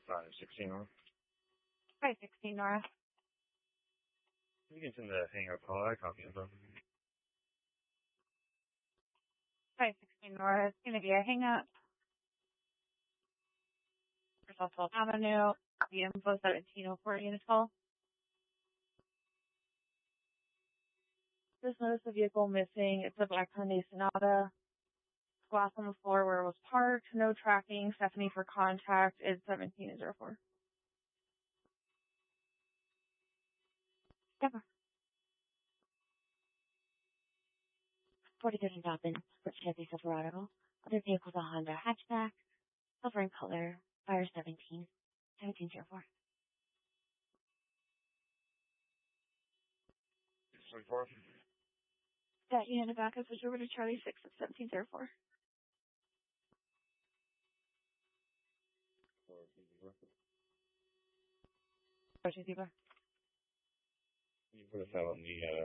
516 Nora. 516 Nora. You can send the hangout call. I copy info. 516 Nora. It's going to be a hang-up. South Avenue. The info 1704 unit call. Just noticed a vehicle missing. It's a black Hyundai Sonata. Glass on the floor where it was parked. No tracking. Stephanie for contact is 1704. Deborah. 43rd and Dobbin, with Chevy Silverado. Other vehicles, a Honda hatchback, silver in color, fire 1704. 24. That unit in the back is switched over to Charlie 6 at 1704. You put us out on the